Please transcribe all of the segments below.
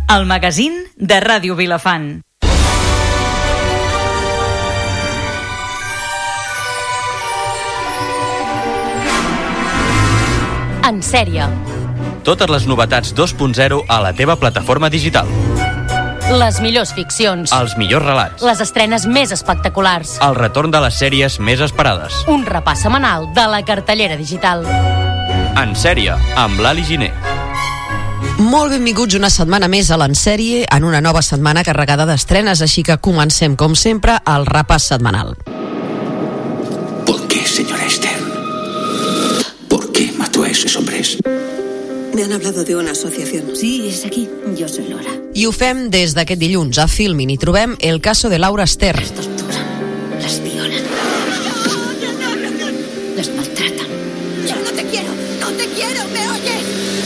el magazín de Ràdio Vilafant. En sèrie. Totes les novetats 2.0 a la teva plataforma digital. Les millors ficcions. Els millors relats. Les estrenes més espectaculars. El retorn de les sèries més esperades. Un repàs setmanal de la cartellera digital. En sèrie, amb l'Ali Giner. Molt benvinguts una setmana més a l'En Sèrie, en una nova setmana carregada d'estrenes, així que comencem, com sempre, el repàs setmanal. ¿Por qué, señora Esther? ¿Por qué mató a esos hombres? Me han hablado de una asociación. Sí, es aquí. Yo soy Laura. I ho fem des d'aquest dilluns. A Filmin hi trobem El caso de Laura Esther. Las torturan, las violan, las maltratan. Yo no te quiero, ¿me oyes?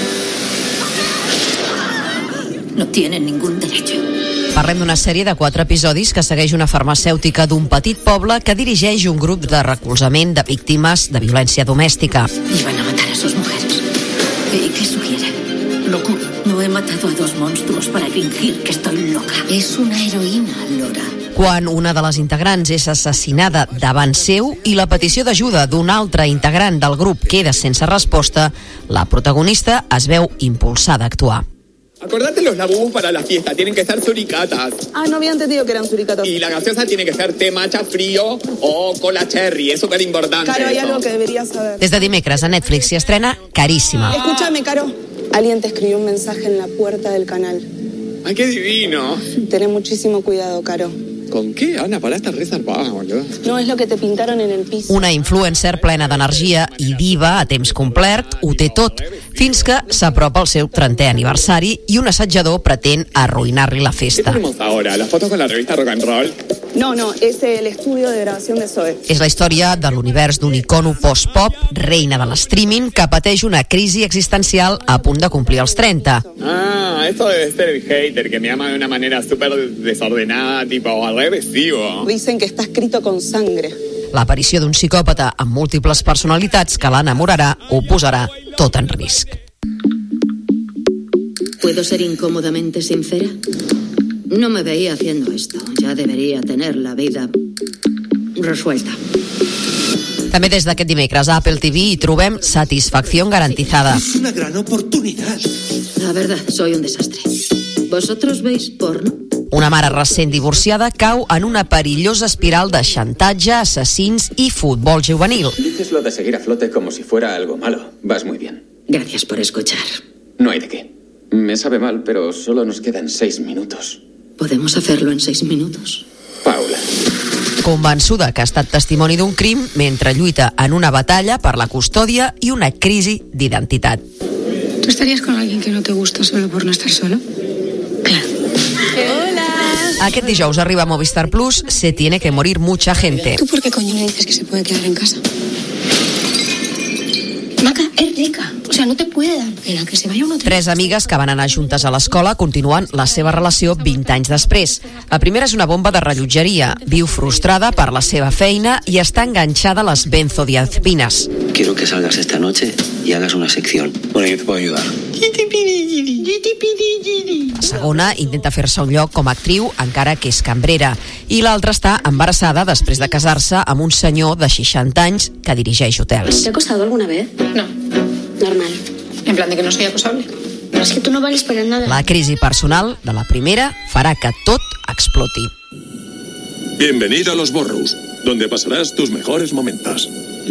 No tienen ningún derecho. Parlem d'una sèrie de 4 episodis que segueix una farmacèutica d'un petit poble que dirigeix un grup de recolzament de víctimes de violència domèstica. Iban a matar a sus mujeres. ¿Y qué sugiere? Locura. No he matado a 2 monstruos para fingir que estoy loca. Es una heroína, Laura. Quan una de les integrants és assassinada davant seu i la petició d'ajuda d'un altre integrant del grup queda sense resposta, la protagonista es veu impulsada a actuar. Acordate los labús para la fiesta, tienen que ser suricatas. Ah, no había entendido que eran suricatos. Y la gaseosa tiene que ser té matcha frío o cola cherry, es súper importante. Caro, hay eso. algo que deberías saber. Des de dimecres a Netflix s'hi estrena Caríssima. Escúchame, Caro. Alguien te escribió un mensaje en la puerta del canal. Ay, qué divino. Tené muchísimo cuidado, Caro. ¿Con qué, Ana? Para estar resarpada, boludo. No es lo que te pintaron en el piso. Una influencer plena d'energia i diva a temps complet ho té tot, fins que s'apropa el seu 30è aniversari i un assajador pretén arruïnar-li la ¿Qué festa. tenemos ahora? ¿Las fotos con la revista Rock and Roll? No, es el estudio de grabación de Zoe. És la història de l'univers d'un icono post-pop, reina de l'streaming, que pateix una crisi existencial a punt de complir els 30. Ah, eso debe ser el hater, que me ama de una manera súper desordenada, tipo agresivo. Dicen que está escrito con sangre. L'aparició d'un psicòpata amb múltiples personalitats que l'enamorarà ho posarà tot en risc. ¿Puedo ser incómodamente sincera? No me veía haciendo esto. Ya debería tener la vida resuelta. També des d'aquest dimecres a Apple TV hi trobem Satisfacción garantizada. Es una gran oportunidad. La verdad, soy un desastre. ¿Vosotros veis porno? Una mare recent divorciada cau en una perillosa espiral de xantatge, assassins i futbol juvenil. Dices lo de seguir a flote como si fuera algo malo. Vas muy bien. Gracias por escuchar. No hay de qué. Me sabe mal, pero solo nos quedan 6 minutos. ¿Podemos hacerlo en 6 minutos? Paula. Convençuda que ha estat testimoni d'un crim mentre lluita en una batalla per la custòdia i una crisi d'identitat. ¿Tú estarías con alguien que no te gusta solo por no estar solo? Claro. Hola. Aquest dijous arriba a Movistar Plus Se tiene que morir mucha gente. ¿Tú por qué coño le dices que se puede quedar en casa? Maca, es rica. O sea, no te puede dar pena que se vaya a un hotel. 3 amigues que van anar juntes a l'escola continuen la seva relació 20 anys després. La primera és una bomba de rellotgeria. Viu frustrada per la seva feina i està enganxada a les benzodiazepines. Quiero que salgas esta noche y hagas una sección. Bueno, yo te puedo ayudar. La segona intenta fer-se un lloc com a actriu, encara que és cambrera. I l'altra està embarassada després de casar-se amb un senyor de 60 anys que dirigeix hotels. ¿Te ha acosado alguna vez? No. Normal. En plan de que no soy acosable. Pero es que tú no vales para nada. La crisi personal de la primera farà que tot exploti. Bienvenido a Los Burrows, donde pasarás tus mejores momentos.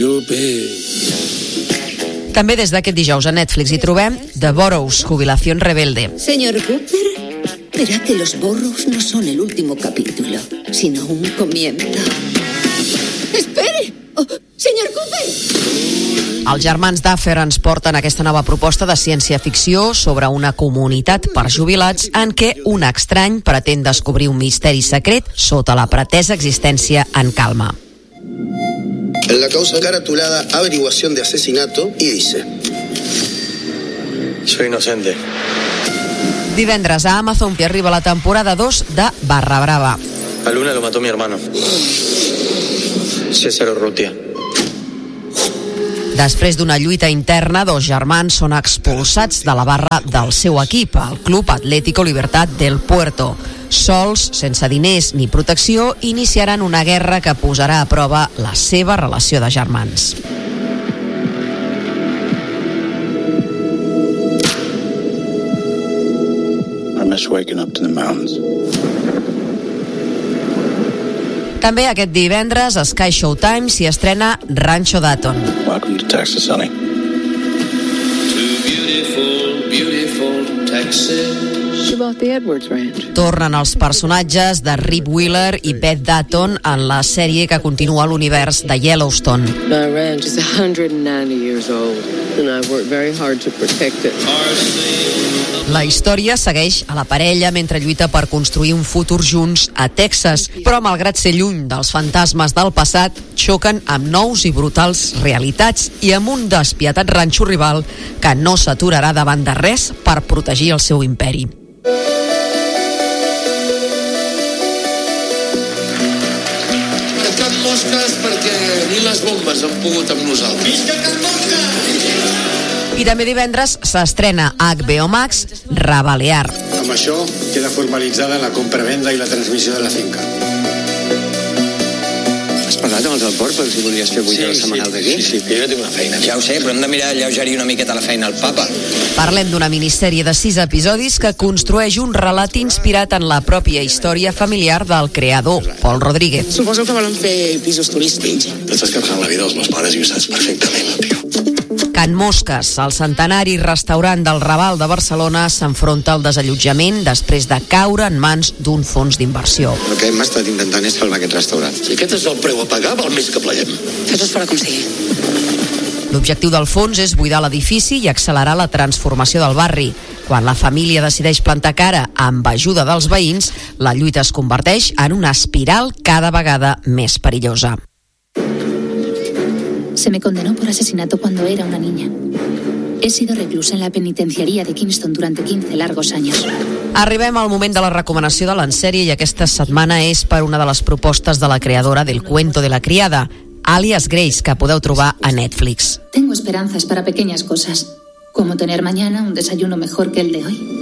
També des d'aquest dijous a Netflix hi trobem The Burrows, Jubilación Rebelde. Señor Cooper, verá que Los Burrows no son el último capítulo, sino un comienzo. ¡Espere! Oh, ¡señor Cooper! Els germans Duffer ens porten aquesta nova proposta de ciència-ficció sobre una comunitat per jubilats en què un estrany pretén descobrir un misteri secret sota la pretesa existència en calma. En la causa caratulada averiguación de asesinato y dice: Soy inocente. Divendres a Amazon que arriba la temporada 2 de Barra Brava. A Luna lo mató mi hermano, César Urrutia. Després d'una lluita interna, dos germans són expulsats de la barra del seu equip, el Club Atlético Libertad del Puerto. Sols, sense diners ni protecció, iniciaran una guerra que posarà a prova la seva relació de germans. I miss waking up to the mountains. També aquest divendres a Sky Showtime s'hi estrena Rancho Dayton. Welcome to Texas, honey. Beautiful Texas. She bought the Edwards Ranch. Tornen els personatges de Rip Wheeler i Beth Dayton en la sèrie que continua l'univers de Yellowstone. My ranch is 190 years old and I've worked very hard to protect it. La història segueix a la parella mentre lluita per construir un futur junts a Texas, però malgrat ser lluny dels fantasmes del passat, xoquen amb nous i brutals realitats i amb un despietat ranxo rival que no s'aturarà davant de res per protegir el seu imperi. Can Mosques perquè ni les bombes han pogut amb nosaltres. Visca Can Mosques! I també divendres s'estrena a HBO Max Rebalear. Amb això queda formalitzada la compra-venda i la transmissió de la finca. Has parlat amb els del port per si volies fer 8 hores setmanals aquí? Sí, jo tinc una feina. Ja ho sé, però hem de mirar alleugerir una miqueta la feina al papa. Parlem d'una minissèrie de 6 episodis que construeix un relat inspirat en la pròpia història familiar del creador, Pol Rodríguez. Suposo que volen fer pisos turístics. T'estàs carregant la vida dels meus pares i ho saps perfectament, tio. Can Mosques, el centenari restaurant del Raval de Barcelona, s'enfronta al desallotjament després de caure en mans d'un fons d'inversió. El que hem estat intentant és salvar aquest restaurant. Si aquest és el preu a pagar, val més que pleguem. Fes-ho fora com sigui. L'objectiu del fons és buidar l'edifici i accelerar la transformació del barri. Quan la família decideix plantar cara amb ajuda dels veïns, la lluita es converteix en una espiral cada vegada més perillosa. Se me condenó por asesinato cuando era una niña. He sido reclusa en la penitenciaría de Kingston durante 15 largos años. Arribem al moment de la recomanació de l'ensèrie i aquesta setmana és per una de les propostes de la creadora del Cuento de la Criada, Alias Grace, que podeu trobar a Netflix. Tengo esperanzas para pequeñas cosas, como tener mañana un desayuno mejor que el de hoy.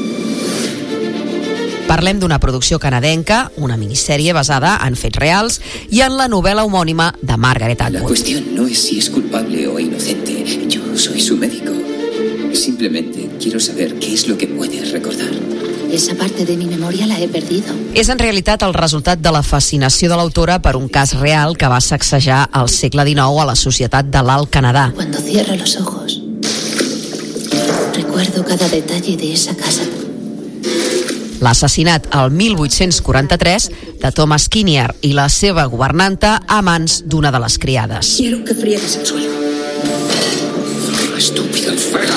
Parlem d'una producció canadenca, una minissèrie basada en fets reals i en la novel·la homònima de Margaret Atwood. La cuestión no es si es culpable o inocente. Yo soy su médico. Simplemente quiero saber qué es lo que puede recordar. Esa parte de mi memoria la he perdido. És en realitat el resultat de la fascinació de l'autora per un cas real que va sacsejar al segle XIX a la societat de l'Alt Canadà. Cuando cierro los ojos, recuerdo cada detalle de esa casa. L'assassinat al 1843 de Thomas Kinnear i la seva governanta a mans d'una de les criades. Quiero que friegues el suelo. Estúpido enfermo.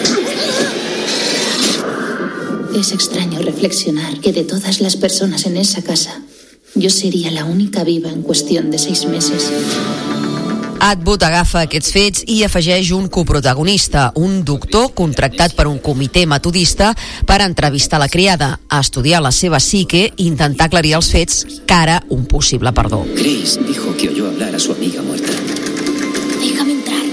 Es extraño reflexionar que de todas las personas en esa casa, yo sería la única viva en cuestión de 6 meses. Atwood agafa aquests fets i afegeix un coprotagonista, un doctor contractat per un comitè metodista per entrevistar la criada, a estudiar la seva psique i intentar aclarir els fets cara a un possible perdó. Grace dijo que oyó hablar a su amiga muerta. Déjame entrar.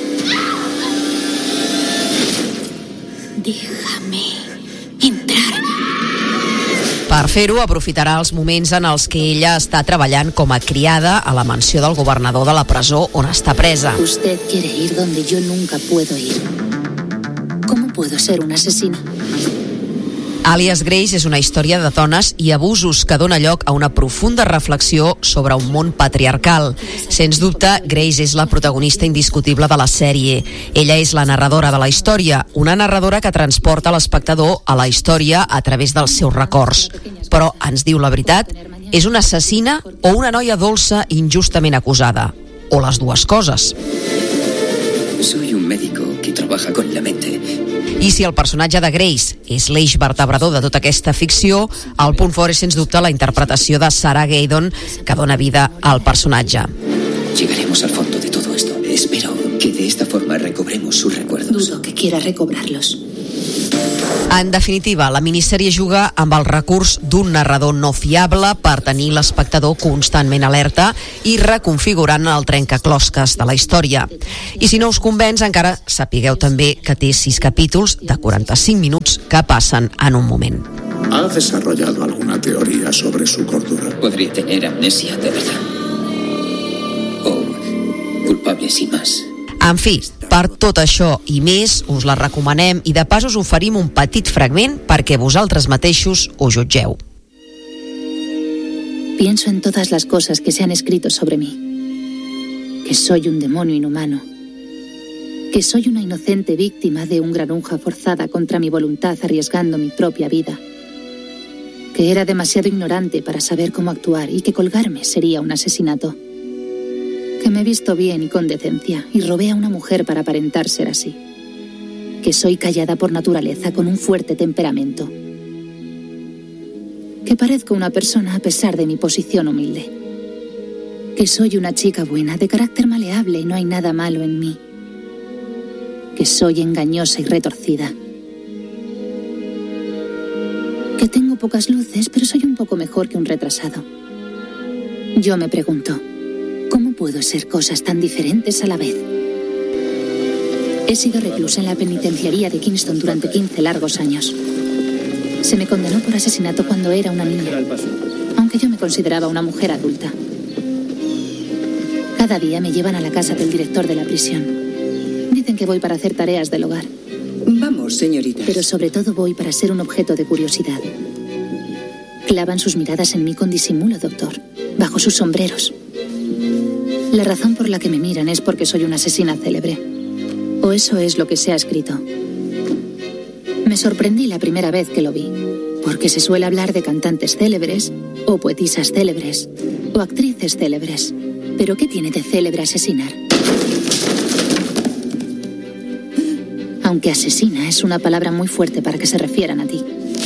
Déjame entrar. Per fer-ho, aprofitarà els moments en els que ella està treballant com a criada a la mansió del governador de la presó on està presa. Usted quiere ir donde yo nunca puedo ir. ¿Cómo puedo ser una asesina? Alias Grace és una història de dones i abusos que dona lloc a una profunda reflexió sobre un món patriarcal. Sens dubte, Grace és la protagonista indiscutible de la sèrie. Ella és la narradora de la història, una narradora que transporta l'espectador a la història a través dels seus records. Però ens diu la veritat? És una assassina o una noia dolça injustament acusada? O les dues coses? Soy un médico que trabaja con la mente. I si el personatge de Grace és l'eix vertebrador de tota aquesta ficció, el punt fort és sens dubte la interpretació de Sarah Gaydon, que dona vida al personatge. Llegaremos al fondo de todo esto. Espero que de esta forma recobremos sus recuerdos. Dudo que quiera recobrarlos. En definitiva, la minissèrie juga amb el recurs d'un narrador no fiable per tenir l'espectador constantment alerta i reconfigurant el trencaclosques de la història. I si no us convenç, encara sapigueu també que té 6 capítols de 45 minuts que passen en un moment. ¿Ha desarrollado alguna teoría sobre su cordura? Podría tener amnesia de verdad. O culpable sin más. En fi, per tot això i més, us la recomanem i de pas us oferim un petit fragment perquè vosaltres mateixos ho jutgeu. Pienso en todas las cosas que se han escrito sobre mí. Que soy un demonio inhumano. Que soy una inocente víctima de un granuja forzada contra mi voluntad arriesgando mi propia vida. Que era demasiado ignorante para saber cómo actuar y que colgarme sería un asesinato. Que me he visto bien y con decencia y robé a una mujer para aparentar ser así. Que soy callada por naturaleza con un fuerte temperamento. Que parezco una persona a pesar de mi posición humilde. Que soy una chica buena, de carácter maleable y no hay nada malo en mí. Que soy engañosa y retorcida. Que tengo pocas luces, pero soy un poco mejor que un retrasado. Yo me pregunto, ¿cómo puedo ser cosas tan diferentes a la vez? He sido reclusa en la penitenciaría de Kingston durante 15 largos años. Se me condenó por asesinato cuando era una niña, aunque yo me consideraba una mujer adulta. Cada día me llevan a la casa del director de la prisión. Dicen que voy para hacer tareas del hogar. Vamos, señorita. Pero sobre todo voy para ser un objeto de curiosidad. Clavan sus miradas en mí con disimulo, doctor, bajo sus sombreros. La razón por la que me miran es porque soy una asesina célebre. O eso es lo que se ha escrito. Me sorprendí la primera vez que lo vi, porque se suele hablar de cantantes célebres, o poetisas célebres, o actrices célebres. ¿Pero qué tiene de célebre asesinar? Aunque asesina es una palabra muy fuerte para que se refieran a ti.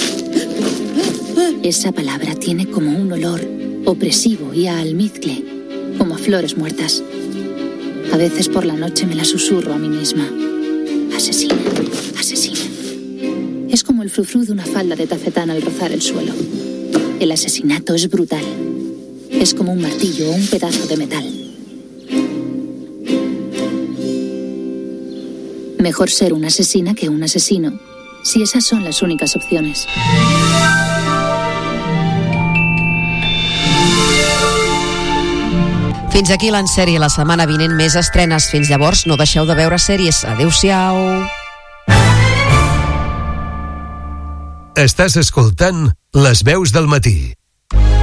Esa palabra tiene como un olor opresivo y a almizcle, como a flores muertas. A veces por la noche me la susurro a mí misma. Asesina, asesina. Es como el frufru de una falda de tafetán al rozar el suelo. El asesinato es brutal. Es como un martillo o un pedazo de metal. Mejor ser una asesina que un asesino, si esas son las únicas opciones. Fins aquí l'Ensèrie. La setmana vinent més estrenes. Fins llavors, no deixeu de veure sèries. Adéu-siau. Estàs escoltant Les Veus del Matí.